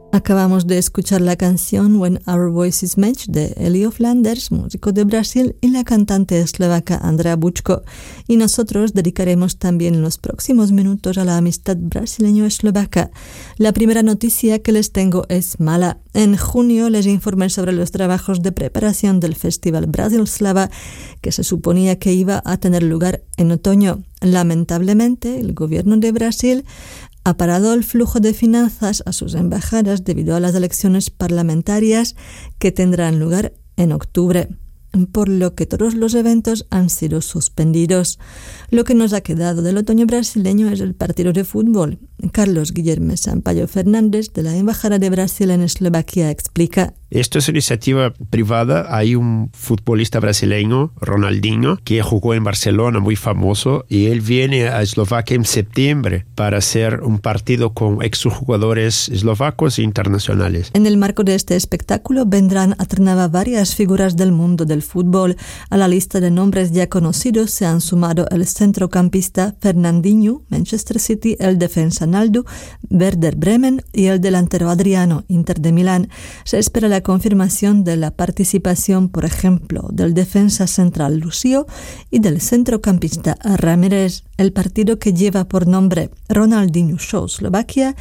Acabamos de escuchar la canción When Our Voices Match de Elio Flanders, músico de Brasil, y la cantante eslovaca Andrea Bučko. Y nosotros dedicaremos también los próximos minutos a la amistad brasileño-eslovaca. La primera noticia que les tengo es mala. En junio les informé sobre los trabajos de preparación del Festival Brasilslava, que se suponía que iba a tener lugar en otoño. Lamentablemente, el gobierno de Brasil ha parado el flujo de finanzas a sus embajadas debido a las elecciones parlamentarias que tendrán lugar en octubre, por lo que todos los eventos han sido suspendidos. Lo que nos ha quedado del otoño brasileño es el partido de fútbol. Carlos Guillermo Sampaio Fernández, de la Embajada de Brasil en Eslovaquia, explica. Esto es una iniciativa privada. Hay un futbolista brasileño, Ronaldinho, que jugó en Barcelona, muy famoso, y él viene a Eslovaquia en septiembre para hacer un partido con exjugadores eslovacos e internacionales. En el marco de este espectáculo vendrán a Trnava varias figuras del mundo del fútbol. A la lista de nombres ya conocidos se han sumado el centrocampista Fernandinho, Manchester City, el defensa Naldo, Werder Bremen y el delantero Adriano, Inter de Milán. Se espera la confirmación de la participación, por ejemplo, del defensa central Lucio y del centrocampista Ramírez. El partido, que lleva por nombre Ronaldinho Show Slovakia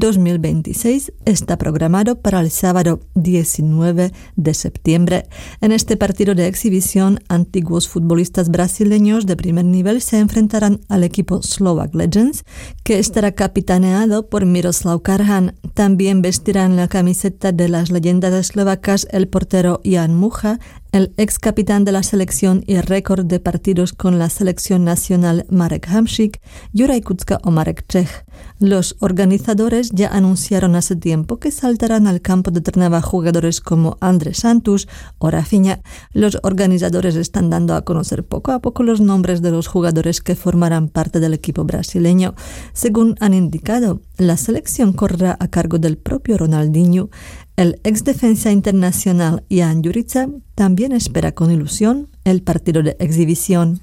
2026, está programado para el sábado 19 de septiembre. En este partido de exhibición, antiguos futbolistas brasileños de primer nivel se enfrentarán al equipo Slovak Legends, que estará capitaneado por Miroslav Karhan. También vestirán la camiseta de las leyendas eslovacas el portero Jan Mucha, el ex capitán de la selección y récord de partidos con la selección nacional Marek Hamšík, Juraj Kucka o Marek Čech. Los organizadores ya anunciaron hace tiempo que saltarán al campo de Trnava jugadores como André Santos o Rafinha. Los organizadores están dando a conocer poco a poco los nombres de los jugadores que formarán parte del equipo brasileño. Según han indicado, la selección correrá a cargo del propio Ronaldinho. El ex defensa internacional Jan Jurica también espera con ilusión el partido de exhibición.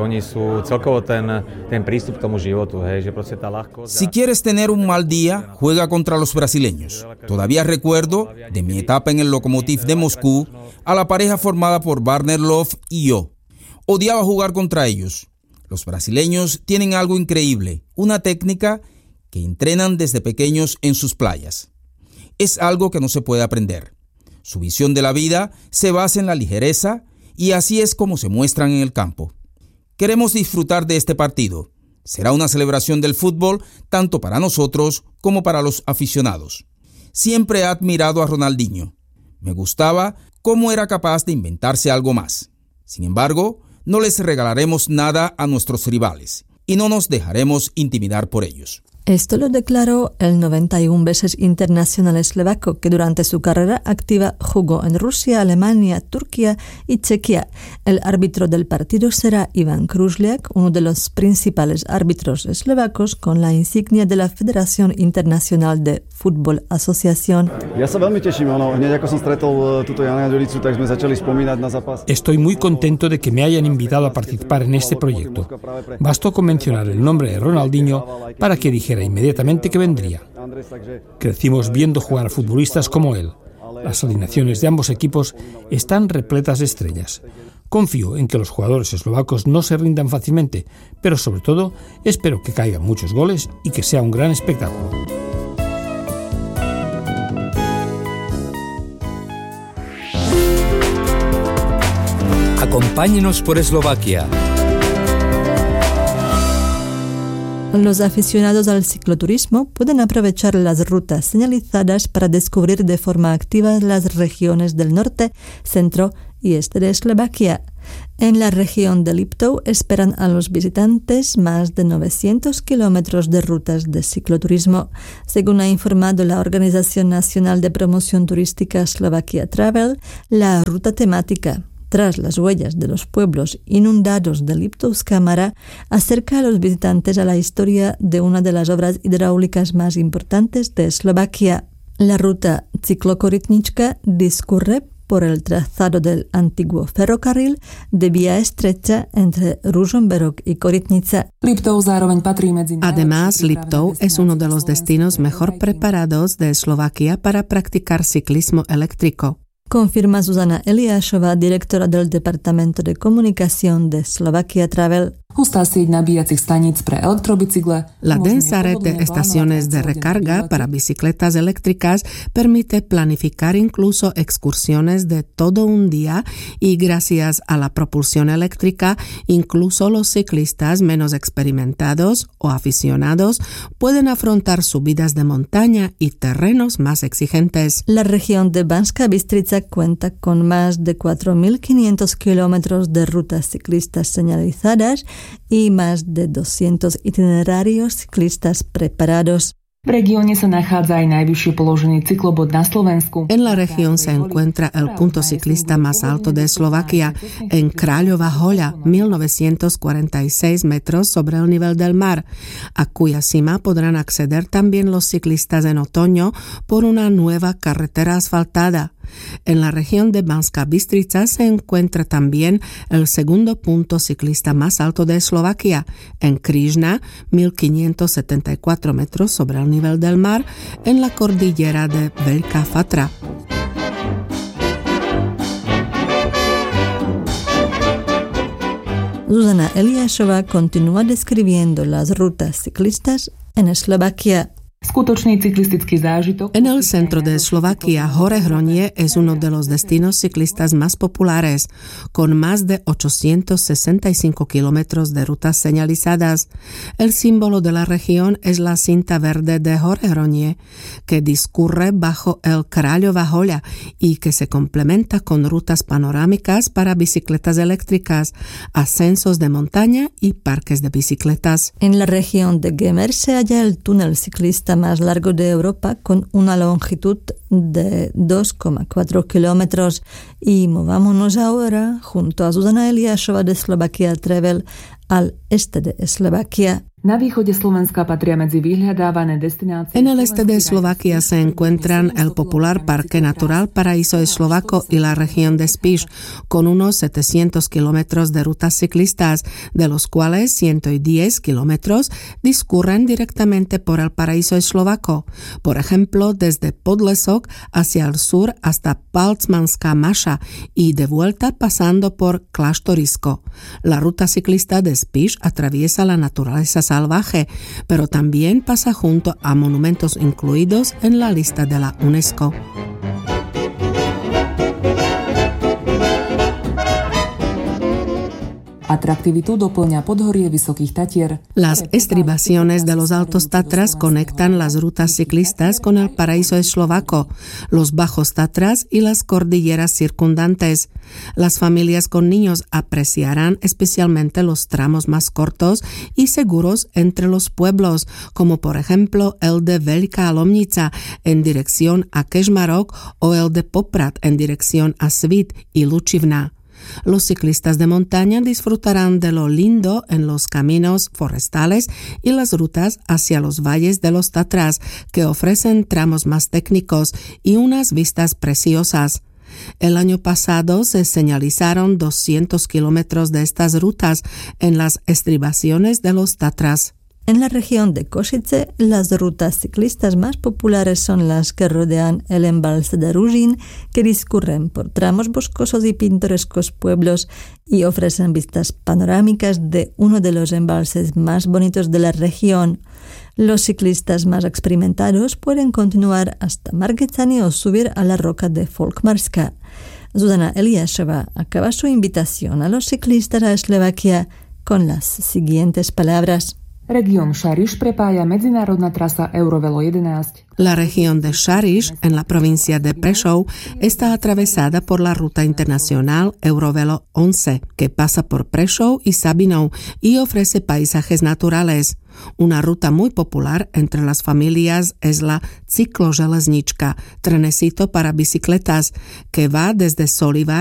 Si quieres tener un mal día, juega contra los brasileños. Todavía recuerdo, de mi etapa en el Lokomotiv de Moscú, a la pareja formada por Warner Love y yo. Odiaba jugar contra ellos. Los brasileños tienen algo increíble, una técnica que entrenan desde pequeños en sus playas. Es algo que no se puede aprender. Su visión de la vida se basa en la ligereza y así es como se muestran en el campo. Queremos disfrutar de este partido. Será una celebración del fútbol tanto para nosotros como para los aficionados. Siempre he admirado a Ronaldinho. Me gustaba cómo era capaz de inventarse algo más. Sin embargo, no les regalaremos nada a nuestros rivales y no nos dejaremos intimidar por ellos. Esto lo declaró el 91 veces internacional eslovaco, que durante su carrera activa jugó en Rusia, Alemania, Turquía y Chequia. El árbitro del partido será Ivan Kružliak, uno de los principales árbitros eslovacos con la insignia de la Federación Internacional de Fútbol Asociación. Estoy muy contento de que me hayan invitado a participar en este proyecto. Bastó con mencionar el nombre de Ronaldinho para que dijera inmediatamente que vendría. Crecimos viendo jugar a futbolistas como él. Las alineaciones de ambos equipos están repletas de estrellas. Confío en que los jugadores eslovacos no se rindan fácilmente, pero sobre todo espero que caigan muchos goles y que sea un gran espectáculo. Acompáñenos por Eslovaquia. Los aficionados al cicloturismo pueden aprovechar las rutas señalizadas para descubrir de forma activa las regiones del norte, centro y este de Eslovaquia. En la región de Liptov esperan a los visitantes más de 900 kilómetros de rutas de cicloturismo. Según ha informado la Organización Nacional de Promoción Turística Slovakia Travel, la ruta temática tras las huellas de los pueblos inundados de Liptovská Mara, acerca a los visitantes a la historia de una de las obras hidráulicas más importantes de Eslovaquia. La ruta Cyklokorytnička discurre por el trazado del antiguo ferrocarril de vía estrecha entre Ružomberok y Korytnica. Además, Liptov es uno de los destinos mejor preparados de Eslovaquia para practicar ciclismo eléctrico. Confirma Zuzana Eliášová, directora del Departamento de Comunicación de Slovakia Travel. La densa red de estaciones de recarga para bicicletas eléctricas permite planificar incluso excursiones de todo un día y gracias a la propulsión eléctrica, incluso los ciclistas menos experimentados o aficionados pueden afrontar subidas de montaña y terrenos más exigentes. La región de Banská Bystrica cuenta con más de 4.500 kilómetros de rutas ciclistas señalizadas y más de 200 itinerarios ciclistas preparados. En la región se encuentra el punto ciclista más alto de Eslovaquia, en Kráľová Hoľa, 1946 metros sobre el nivel del mar, a cuya cima podrán acceder también los ciclistas en otoño por una nueva carretera asfaltada. En la región de Banská Bystrica se encuentra también el segundo punto ciclista más alto de Eslovaquia, en Križna, 1574 metros sobre el nivel del mar, en la cordillera de Veľká Fatra. Zuzana Eliášová continúa describiendo las rutas ciclistas en Eslovaquia. En el centro de Eslovaquia, Hore Hronie es uno de los destinos ciclistas más populares, con más de 865 kilómetros de rutas señalizadas. El símbolo de la región es la cinta verde de Hore Hronie, que discurre bajo el Kráľová Hoľa y que se complementa con rutas panorámicas para bicicletas eléctricas, ascensos de montaña y parques de bicicletas. En la región de Gemer se halla el túnel ciclista más largo de Europa con una longitud de 2,4 kilómetros. Y movámonos ahora junto a Zuzana Eliášová de Slovakia Travel al este de Eslovaquia. En el este de Eslovaquia se encuentran el popular Parque Natural Paraíso Eslovaco y la región de Spiš, con unos 700 kilómetros de rutas ciclistas, de los cuales 110 kilómetros discurren directamente por el Paraíso Eslovaco. Por ejemplo, desde Podlesok hacia el sur hasta Palcmanská Maša y de vuelta pasando por Kláštorisko. La ruta ciclista de Spiš atraviesa la naturaleza salvaje, pero también pasa junto a monumentos incluidos en la lista de la UNESCO. Las estribaciones de los Altos Tatras conectan las rutas ciclistas con el paraíso eslovaco, los Bajos Tatras y las cordilleras circundantes. Las familias con niños apreciarán especialmente los tramos más cortos y seguros entre los pueblos, como por ejemplo el de Veľká Lomnica en dirección a Kežmarok o el de Poprad en dirección a Svit y Lučivna. Los ciclistas de montaña disfrutarán de lo lindo en los caminos forestales y las rutas hacia los valles de los Tatras, que ofrecen tramos más técnicos y unas vistas preciosas. El año pasado se señalizaron 200 kilómetros de estas rutas en las estribaciones de los Tatras. En la región de Košice, las rutas ciclistas más populares son las que rodean el embalse de Ružín, que discurren por tramos boscosos y pintorescos pueblos y ofrecen vistas panorámicas de uno de los embalses más bonitos de la región. Los ciclistas más experimentados pueden continuar hasta Margecany o subir a la roca de Folkmarska. Zuzana Eliášová acaba su invitación a los ciclistas a Eslovaquia con las siguientes palabras. Región Šariš prepája medzinárodná trasa Eurovelo 11. La región de Šariš, en la provincia de Prešov, está atravesada por la ruta internacional Eurovelo 11, que pasa por Prešov y Sabinov y ofrece paisajes naturales. Una ruta muy popular entre las familias es la cicloželeznička, trenecito para bicicletas, que va desde Solivar